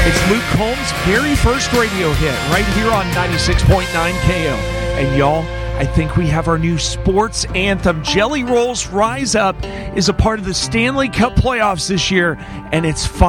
It's Luke Combs' very first radio hit right here on 96.9 KO. And y'all, I think we have our new sports anthem. Jelly Rolls Rise Up is a part of the Stanley Cup playoffs this year, and it's fun.